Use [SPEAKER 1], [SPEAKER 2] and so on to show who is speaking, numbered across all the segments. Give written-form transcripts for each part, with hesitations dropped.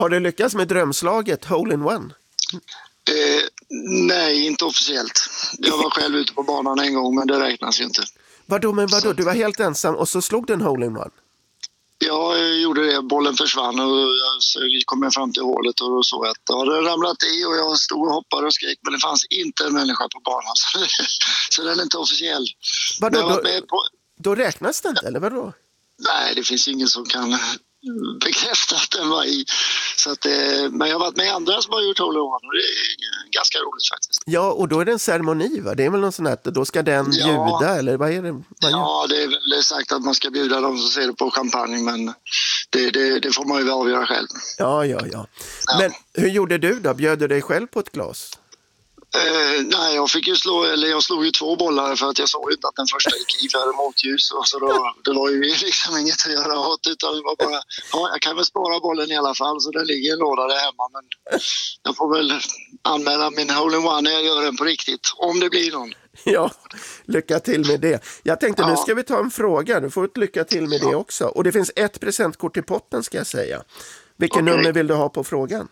[SPEAKER 1] Har du lyckats med drömslaget Hole in One?
[SPEAKER 2] Nej, inte officiellt. Jag var själv ute på banan en gång, men det räknas ju inte.
[SPEAKER 1] Vadå? Du var helt ensam och så slog du en Hole in One?
[SPEAKER 2] Jag gjorde det, bollen försvann och så kom jag fram till hålet och då såg jag att det hade ramlat i och jag stod och hoppade och skrek, men det fanns inte en människa på banan. Så den är inte officiell.
[SPEAKER 1] Vadå, då räknas det inte, eller vadå?
[SPEAKER 2] Nej, det finns ingen som kan bekräfta att den var i. Så att, men jag har varit med andra som har gjort Hole in One och det är ganska roligt faktiskt.
[SPEAKER 1] Ja, och då är det en ceremoni, va? Det är väl någon sån här, då ska den bjuda, eller vad är det?
[SPEAKER 2] Ja, det är väl sagt att man ska bjuda dem som ser det på champagne, men det får man ju avgöra själv.
[SPEAKER 1] Ja. Men hur gjorde du då? Bjöd du dig själv på ett glas?
[SPEAKER 2] Nej, jag slog ju 2 bollar för att jag såg inte att den första gick i för hade motljus. Och så det var ju liksom inget att göra åt, utan det var bara, jag kan väl spara bollen i alla fall, så den ligger i en låda där hemma. Men jag får väl anmäla min Hole in One när jag gör den på riktigt, om det blir någon.
[SPEAKER 1] Ja, lycka till med det. Jag tänkte, nu ska vi ta en fråga. Du får ett lycka till med det också. Och det finns ett presentkort i potten, ska jag säga. Vilken nummer vill du ha på frågan?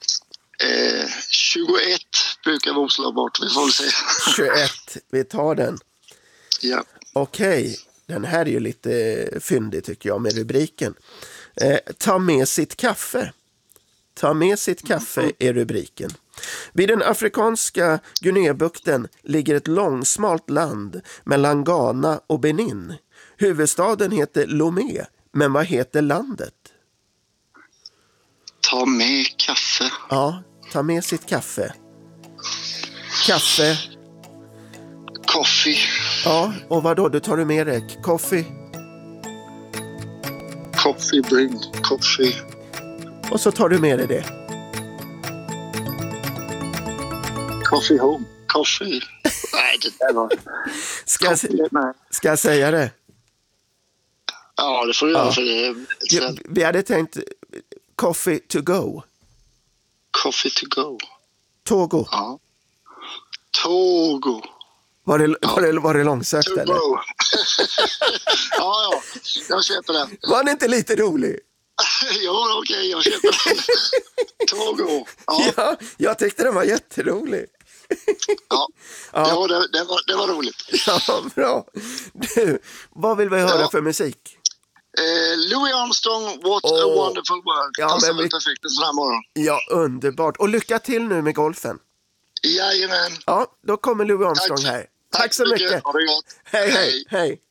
[SPEAKER 2] 21 brukar vara oslagbart, vi får väl se.
[SPEAKER 1] 21, vi tar den.
[SPEAKER 2] Ja.
[SPEAKER 1] Okej, den här är ju lite fyndig tycker jag med rubriken. Ta med sitt kaffe. Ta med sitt kaffe är rubriken. Vid den afrikanska Guineabukten ligger ett långsmalt land mellan Ghana och Benin. Huvudstaden heter Lomé, men vad heter landet?
[SPEAKER 2] Ta med kaffe.
[SPEAKER 1] Ja, ta med sitt kaffe. Kaffe.
[SPEAKER 2] Coffee.
[SPEAKER 1] Ja, och vad då? Du tar du med dig? Coffee.
[SPEAKER 2] Coffee bring. Coffee.
[SPEAKER 1] Och så tar du med dig det.
[SPEAKER 2] Coffee home. Coffee. Nej, det där var...
[SPEAKER 1] Ska jag säga det?
[SPEAKER 2] Ja, det får du göra för det.
[SPEAKER 1] Vi hade tänkt coffee to go.
[SPEAKER 2] Coffee to go.
[SPEAKER 1] Togo.
[SPEAKER 2] Ja. Togo.
[SPEAKER 1] Var det långsökt
[SPEAKER 2] to
[SPEAKER 1] eller?
[SPEAKER 2] Go. Ja, jag köper den.
[SPEAKER 1] Var den inte lite rolig?
[SPEAKER 2] Ja, okej, jag köper den. Togo.
[SPEAKER 1] Ja, jag tyckte den var jätterolig.
[SPEAKER 2] Ja, det var roligt.
[SPEAKER 1] Ja, bra. Du, vad vill vi höra för musik?
[SPEAKER 2] Louis Armstrong, What a Wonderful World.
[SPEAKER 1] Ja,
[SPEAKER 2] Passar väl perfekt en sån här morgon.
[SPEAKER 1] Ja, underbart. Och lycka till nu med golfen.
[SPEAKER 2] Jajamän.
[SPEAKER 1] Ja, då kommer Louis Armstrong här. Tack så mycket.
[SPEAKER 2] Ha det gott.
[SPEAKER 1] Hej.